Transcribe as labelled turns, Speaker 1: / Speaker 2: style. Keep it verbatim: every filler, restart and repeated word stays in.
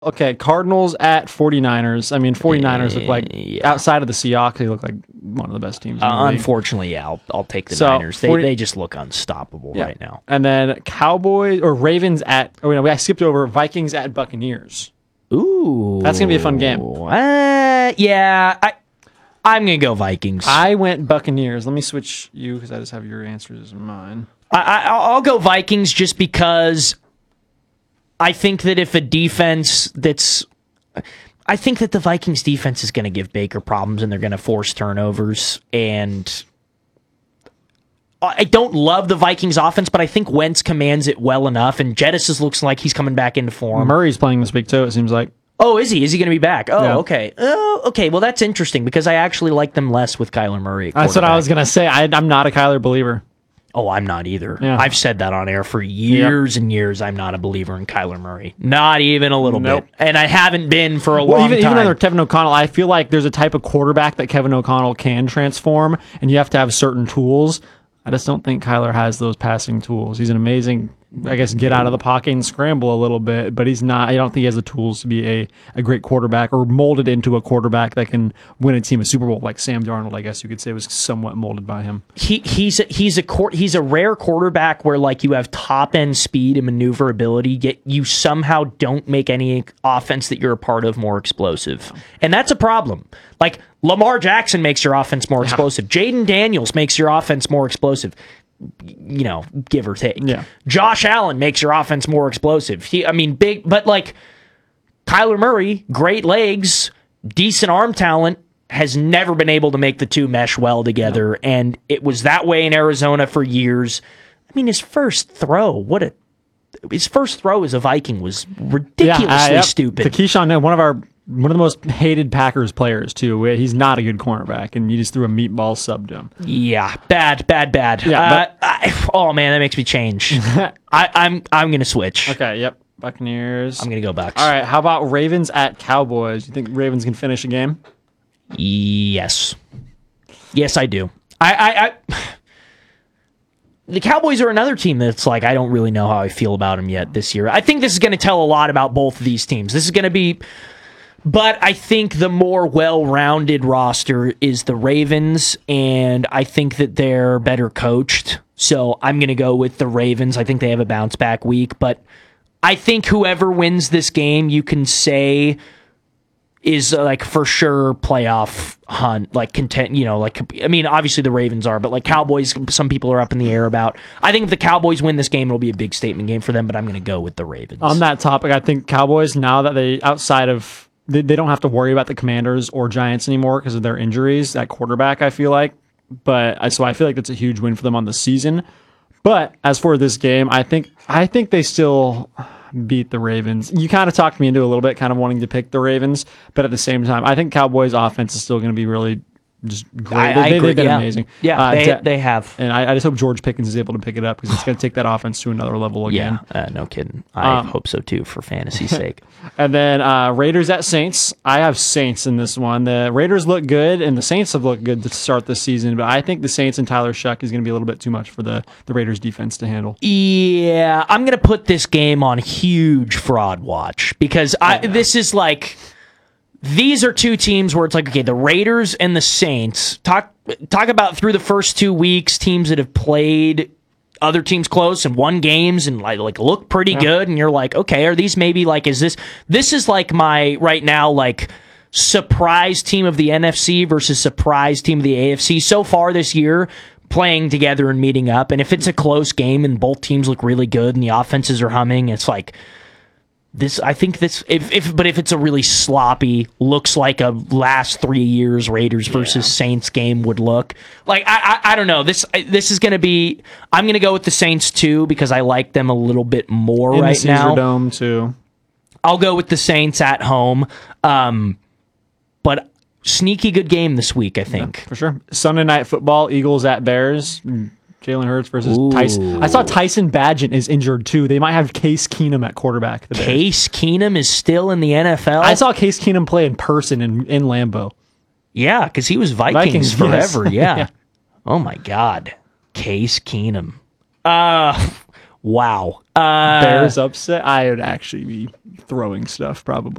Speaker 1: Okay, Cardinals at 49ers. I mean, 49ers look like,
Speaker 2: Yeah.
Speaker 1: outside of the Seahawks, they look like one of the best teams in the
Speaker 2: Uh,
Speaker 1: league.
Speaker 2: unfortunately, yeah, I'll, I'll take the
Speaker 1: So,
Speaker 2: Niners. They
Speaker 1: forty
Speaker 2: they just look unstoppable
Speaker 1: Yeah.
Speaker 2: right now.
Speaker 1: And then Cowboys or Ravens at, oh, no, I skipped over Vikings at Buccaneers.
Speaker 2: Ooh,
Speaker 1: That's going to be a fun game.
Speaker 2: Uh, yeah, I I'm gonna go Vikings. I,
Speaker 1: I went Buccaneers. Let me switch you because I just have your answers in mine.
Speaker 2: I I'll go Vikings just because I think that if a defense that's I think that the Vikings defense is going to give Baker problems and they're going to force turnovers. And I don't love the Vikings offense, but I think Wentz commands it well enough. And Jettis looks like he's coming back into form.
Speaker 1: Murray's playing this week too, it seems like.
Speaker 2: Oh, is he? Is he going to be back? Oh,
Speaker 1: Yeah.
Speaker 2: okay. Oh, okay. Well, that's interesting because I actually like them less with Kyler Murray. at
Speaker 1: That's what I
Speaker 2: quarterback.
Speaker 1: was going to say. I, I'm not a Kyler believer.
Speaker 2: Oh, I'm not either.
Speaker 1: Yeah.
Speaker 2: I've said that on air for years and years. I'm not a believer in Kyler Murray. Not even a little
Speaker 1: Nope.
Speaker 2: bit. And I haven't been for a
Speaker 1: Well,
Speaker 2: long
Speaker 1: even,
Speaker 2: time.
Speaker 1: even under Kevin O'Connell, I feel like there's a type of quarterback that Kevin O'Connell can transform, and you have to have certain tools. I just don't think Kyler has those passing tools. He's an amazing, I guess, get out of the pocket and scramble a little bit, but he's not. I don't think he has the tools to be a, a great quarterback or molded into a quarterback that can win a team a Super Bowl like Sam Darnold, I guess you could say, was somewhat molded by him.
Speaker 2: he he's a, he's a court, he's a rare quarterback where like you have top end speed and maneuverability, yet you somehow don't make any offense that you're a part of more explosive, and that's a problem. Like Lamar Jackson makes your offense more explosive. Jaden Daniels makes your offense more explosive. You know, give or take.
Speaker 1: Yeah.
Speaker 2: Josh Allen makes your offense more explosive. He, I mean, big, but like Kyler Murray, great legs, decent arm talent, has never been able to make the two mesh well together. No. And it was that way in Arizona for years. I mean, his first throw, what a his first throw as a Viking was ridiculously
Speaker 1: yeah, uh, yep.
Speaker 2: stupid.
Speaker 1: To Keyshawn, one of our one of the most hated Packers players too. He's not a good cornerback, and you just threw a meatball sub to him.
Speaker 2: Yeah, bad, bad, bad.
Speaker 1: Yeah,
Speaker 2: uh,
Speaker 1: but,
Speaker 2: I, oh man, that makes me change. I, I'm I'm gonna switch.
Speaker 1: Okay, yep. Buccaneers.
Speaker 2: I'm gonna go Bucks.
Speaker 1: All right, how about Ravens at Cowboys? You think Ravens can finish a game?
Speaker 2: Yes. Yes, I do. I, I, I the Cowboys are another team that's like, I don't really know how I feel about them yet this year. I think this is going to tell a lot about both of these teams. This is going to be, but I think the more well-rounded roster is the Ravens, and I think that they're better coached. So I'm going to go with the Ravens. I think they have a bounce-back week, but I think whoever wins this game, you can say is uh, like for sure playoff hunt, like content, you know, like, I mean, obviously the Ravens are, but like Cowboys, some people are up in the air about. I think if the Cowboys win this game, it'll be a big statement game for them, but I'm going to go with the Ravens.
Speaker 1: On that topic, I think Cowboys, now that they, outside of, they, they don't have to worry about the Commanders or Giants anymore because of their injuries at quarterback, I feel like. But I, so I feel like that's a huge win for them on the season. But as for this game, I think, I think they still beat the Ravens. You kind of talked me into a little bit, kind of wanting to pick the Ravens, but at the same time, I think Cowboys' offense is still going to be really just great.
Speaker 2: I,
Speaker 1: they,
Speaker 2: I
Speaker 1: they,
Speaker 2: agree,
Speaker 1: they've been
Speaker 2: yeah.
Speaker 1: amazing.
Speaker 2: Yeah,
Speaker 1: uh,
Speaker 2: they,
Speaker 1: de-
Speaker 2: they have.
Speaker 1: And I, I just hope George Pickens is able to pick it up because it's going to take that offense to another level again.
Speaker 2: Yeah, uh, no kidding. I
Speaker 1: Um,
Speaker 2: hope so too, for fantasy's sake.
Speaker 1: And then uh, Raiders at Saints. I have Saints in this one. The Raiders look good, and the Saints have looked good to start this season, but I think the Saints and Tyler Shuck is going to be a little bit too much for the, the Raiders defense to handle.
Speaker 2: Yeah, I'm going to put this game on huge fraud watch because I,
Speaker 1: Yeah.
Speaker 2: this is like, these are two teams where it's like, okay, the Raiders and the Saints, talk talk about through the first two weeks, teams that have played other teams close and won games and like, like look pretty
Speaker 1: Yeah.
Speaker 2: good, and you're like, okay, are these maybe like, is this, this is like my, right now, like, surprise team of the N F C versus surprise team of the A F C so far this year, playing together and meeting up. And if it's a close game and both teams look really good and the offenses are humming, it's like this. I think this. If, if but if it's a really sloppy, looks like a last three years Raiders versus
Speaker 1: Yeah.
Speaker 2: Saints game would look like. I I, I don't know. This this is going to be. I'm going to go with the Saints too because I like them a little bit more
Speaker 1: In
Speaker 2: right
Speaker 1: the Caesar
Speaker 2: now.
Speaker 1: Dome too.
Speaker 2: I'll go with the Saints at home. Um, but sneaky good game this week, I think.
Speaker 1: For sure. Sunday night football, Eagles at Bears. Jalen Hurts versus
Speaker 2: Ooh.
Speaker 1: Tyson. I saw Tyson Badgett is injured too. They might have Case Keenum at quarterback. The Bears.
Speaker 2: Case Keenum is still in the N F L.
Speaker 1: I saw Case Keenum play in person in, in Lambeau.
Speaker 2: Yeah, because he was Vikings,
Speaker 1: Vikings, yes.
Speaker 2: forever. Yeah.
Speaker 1: Yeah.
Speaker 2: Oh my God, Case Keenum. Uh, Wow. Uh,
Speaker 1: Bears upset. I would actually be throwing stuff probably.